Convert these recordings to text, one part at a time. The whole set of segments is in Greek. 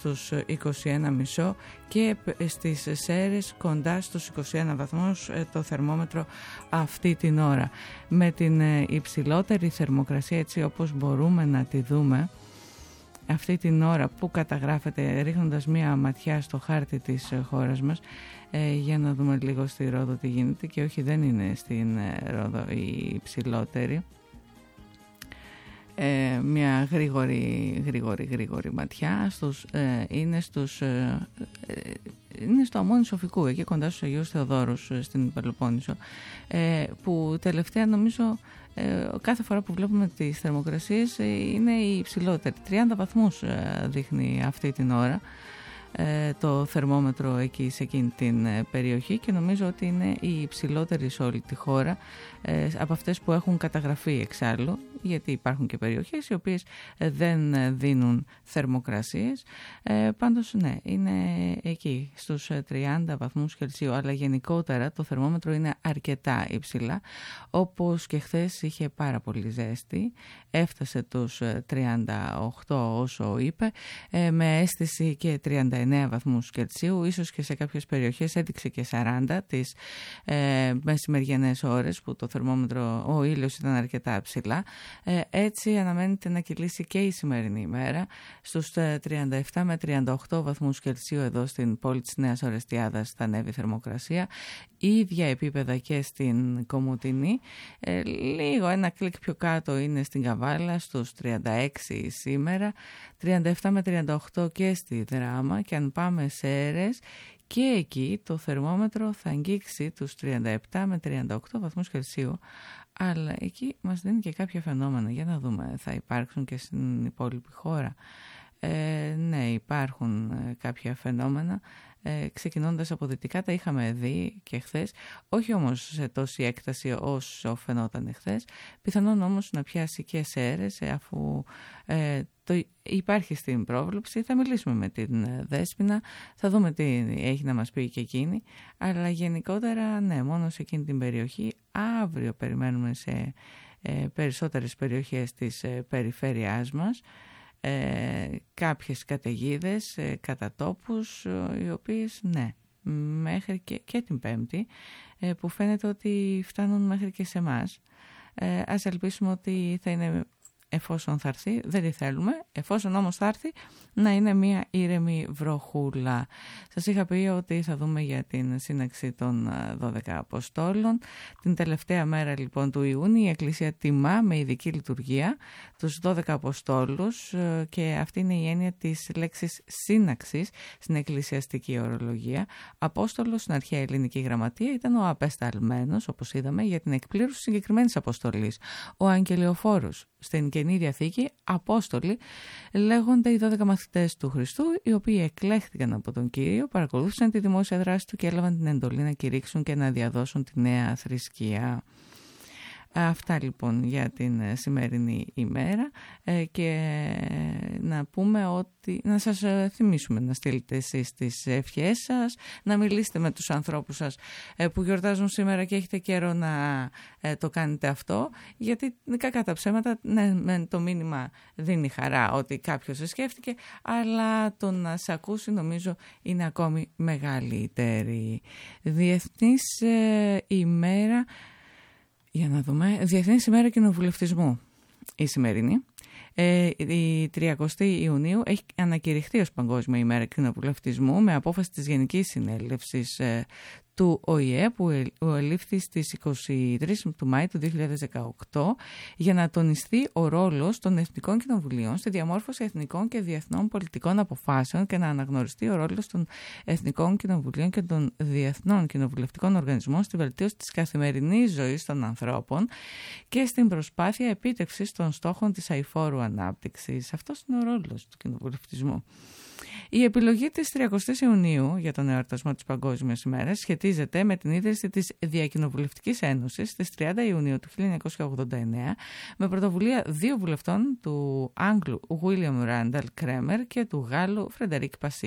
στους 21,5 και στις Σέρρες κοντά στους 21 βαθμούς το θερμόμετρο αυτή την ώρα. Με την υψηλότερη θερμοκρασία, έτσι όπως μπορούμε να τη δούμε αυτή την ώρα που καταγράφεται, ρίχνοντας μία ματιά στο χάρτη της χώρας μας, για να δούμε λίγο στη Ρόδο τι γίνεται, και όχι, δεν είναι στην Ρόδο η υψηλότερη. Μια γρήγορη ματιά είναι στο Αμμόνι Σοφικού, εκεί κοντά στους Αγίους Θεοδόρους στην Πελοπόννησο, που τελευταία νομίζω κάθε φορά που βλέπουμε τις θερμοκρασίες είναι η υψηλότερη. 30 βαθμούς δείχνει αυτή την ώρα το θερμόμετρο εκεί σε εκείνη την περιοχή, και νομίζω ότι είναι η υψηλότερη σε όλη τη χώρα από αυτές που έχουν καταγραφεί εξάλλου, γιατί υπάρχουν και περιοχές οι οποίες δεν δίνουν θερμοκρασίες. Πάντως ναι, είναι εκεί στους 30 βαθμούς Κελσίου, αλλά γενικότερα το θερμόμετρο είναι αρκετά υψηλά, όπως και χθες είχε πάρα πολύ ζέστη, έφτασε τους 38 όσο είπε, με αίσθηση και 39 βαθμούς Κελσίου, ίσως και σε κάποιες περιοχές έδειξε και 40 τις μεσημεριανές ώρες που το θερμόμετρο, ο ήλιος ήταν αρκετά ψηλά. Έτσι αναμένεται να κυλήσει και η σημερινή ημέρα στους 37 με 38 βαθμούς Κελσίου εδώ στην πόλη της Νέας Ορεστιάδας θα ανέβει η θερμοκρασία. Ίδια επίπεδα και στην Κομοτηνή, λίγο ένα κλικ πιο κάτω είναι στην Καβάλα στους 36 σήμερα, 37 με 38 και στη Δράμα, και αν πάμε σε Σέρρες, και εκεί το θερμόμετρο θα αγγίξει τους 37 με 38 βαθμούς Κελσίου, αλλά εκεί μας δίνει και κάποια φαινόμενα. Για να δούμε, θα υπάρξουν και στην υπόλοιπη χώρα? Ναι, υπάρχουν κάποια φαινόμενα. Ξεκινώντας από δυτικά, τα είχαμε δει και χθες, όχι όμως σε τόση έκταση όσο φαινόταν χθες, πιθανόν όμως να πιάσει και Σέρρες, αφού υπάρχει στην πρόβλεψη. Θα μιλήσουμε με την Δέσποινα, θα δούμε τι έχει να μας πει και εκείνη, αλλά γενικότερα ναι, μόνο σε εκείνη την περιοχή. Αύριο περιμένουμε σε περισσότερες περιοχές της περιφέρειάς μας κάποιες καταιγίδες κατά τόπους, οι οποίες ναι, μέχρι και την Πέμπτη, που φαίνεται ότι φτάνουν μέχρι και σε εμάς. Ας ελπίσουμε ότι θα είναι, εφόσον θα έρθει, δεν τη θέλουμε, εφόσον όμως θα έρθει, να είναι μια ήρεμη βροχούλα. Σας είχα πει ότι θα δούμε για την σύναξη των 12 Αποστόλων. Την τελευταία μέρα λοιπόν του Ιούνιου η Εκκλησία τιμά με ειδική λειτουργία τους 12 Αποστόλους, και αυτή είναι η έννοια της λέξης σύναξης στην εκκλησιαστική ορολογία. Απόστολος στην αρχαία ελληνική γραμματεία ήταν ο απεσταλμένος, όπως είδαμε, για την εκπλήρωση συγκεκριμένης αποστολής. Ο αγγελιοφόρος. Στην Καινή Διαθήκη, Απόστολοι λέγονται οι 12 μαθητές του Χριστού, οι οποίοι εκλέχθηκαν από τον Κύριο, παρακολούθησαν τη δημόσια δράση του και έλαβαν την εντολή να κηρύξουν και να διαδώσουν τη νέα θρησκεία. Αυτά λοιπόν για την σημερινή ημέρα, και να πούμε ότι, να σας θυμίσουμε να στείλετε εσείς τις ευχές σας, να μιλήσετε με τους ανθρώπους σας που γιορτάζουν σήμερα και έχετε καιρό να το κάνετε αυτό, γιατί κακά τα ψέματα, ναι, το μήνυμα δίνει χαρά ότι κάποιος σε σκέφτηκε, αλλά το να σε ακούσει νομίζω είναι ακόμη μεγαλύτερη. Διεθνής ημέρα, για να δούμε, Διεθνής ημέρα κοινοβουλευτισμού η σημερινή. Η 30 Ιουνίου έχει ανακηρυχθεί ως Παγκόσμια ημέρα κοινοβουλευτισμού με απόφαση της Γενικής Συνέλευσης του ΟΗΕ, που ελήφθη στις 23 του Μάη του 2018, για να τονιστεί ο ρόλος των Εθνικών Κοινοβουλίων στη διαμόρφωση εθνικών και διεθνών πολιτικών αποφάσεων και να αναγνωριστεί ο ρόλος των Εθνικών Κοινοβουλίων και των Διεθνών Κοινοβουλευτικών Οργανισμών στη βελτίωση της καθημερινής ζωής των ανθρώπων και στην προσπάθεια επίτευξης των στόχων της αειφόρου ανάπτυξης. Αυτός είναι ο ρόλος του κοινοβουλευτισμού. Η επιλογή της 30 Ιουνίου για τον εορτασμό της Παγκόσμιας ημέρας σχετίζεται με την ίδρυση της Διακοινοβουλευτικής Ένωσης στις 30 Ιουνίου του 1989 με πρωτοβουλία δύο βουλευτών, του Άγγλου William Randall Cremer και του Γάλλου Φρεντερίκ Πασί.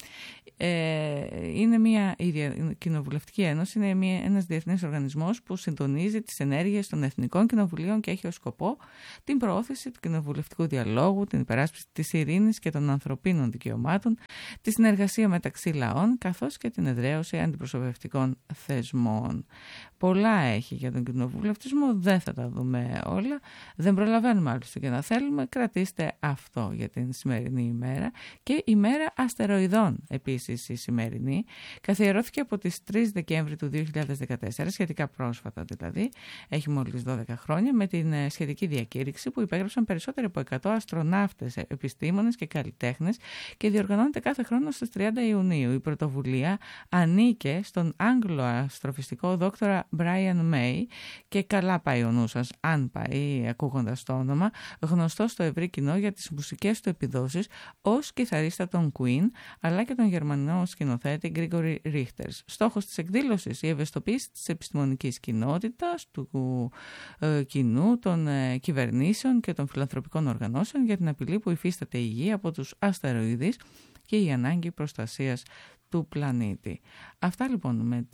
Η Κοινοβουλευτική Ένωση είναι ένας διεθνής οργανισμός που συντονίζει τις ενέργειες των Εθνικών Κοινοβουλίων και έχει ως σκοπό την προώθηση του κοινοβουλευτικού διαλόγου, την υπεράσπιση της ειρήνης και των ανθρωπίνων δικαιωμάτων, τη συνεργασία μεταξύ λαών, καθώς και την εδραίωση αντιπροσωπευτικών θεσμών. Πολλά έχει για τον κοινοβουλευτισμό, δεν θα τα δούμε όλα, δεν προλαβαίνουμε άλλωστε και να θέλουμε. Κρατήστε αυτό για την σημερινή ημέρα. Και η μέρα αστεροειδών επίσης η σημερινή καθιερώθηκε από τις 3 Δεκέμβρη του 2014, σχετικά πρόσφατα δηλαδή, έχει μόλις 12 χρόνια, με την σχετική διακήρυξη που υπέγραψαν περισσότεροι από 100 αστροναύτες, επιστήμονες και καλλιτέχνες και διοργανώνεται κάθε χρόνο στις 30 Ιουνίου. Η πρωτοβουλία ανήκε στον Άγγλο αστροφυστικό δόκτορα Brian May και καλά πάει ο νους σας, αν πάει ακούγοντας το όνομα, γνωστό στο ευρύ κοινό για τις μουσικές του επιδόσεις ως κιθαρίστα των Queen, αλλά και τον Γερμανό σκηνοθέτη Gregory Richter. Στόχος της εκδήλωσης η ευαισθητοποίηση της επιστημονικής κοινότητας, του κοινού, των κυβερνήσεων και των φιλανθρωπικών οργανώσεων για την απειλή που υφίσταται η Γη από τους αστεροειδείς και η ανάγκη προστασίας του πλανήτη. Αυτά λοιπόν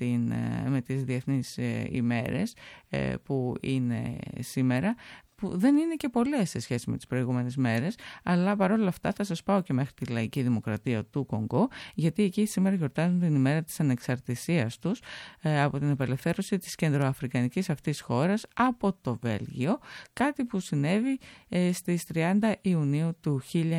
με τις διεθνείς ημέρες που είναι σήμερα, που δεν είναι και πολλές σε σχέση με τις προηγούμενες μέρες, αλλά παρόλα αυτά θα σας πάω και μέχρι τη Λαϊκή Δημοκρατία του Κονγκό, γιατί εκεί σήμερα γιορτάζουν την ημέρα της ανεξαρτησίας τους από την απελευθέρωση της κεντροαφρικανικής αυτής χώρας από το Βέλγιο, κάτι που συνέβη στις 30 Ιουνίου του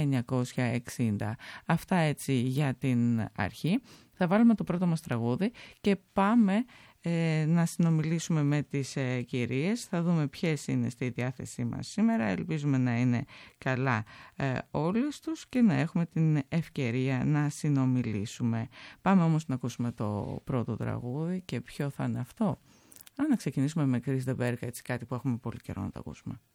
1960. Αυτά έτσι για την αρχή. Θα βάλουμε το πρώτο μας τραγούδι και πάμε να συνομιλήσουμε με τις κυρίες. Θα δούμε ποιες είναι στη διάθεσή μας σήμερα. Ελπίζουμε να είναι καλά όλες τους και να έχουμε την ευκαιρία να συνομιλήσουμε. Πάμε όμως να ακούσουμε το πρώτο τραγούδι. Και ποιο θα είναι αυτό? Να ξεκινήσουμε με Chris de Burgh, έτσι κάτι που έχουμε πολύ καιρό να το ακούσουμε.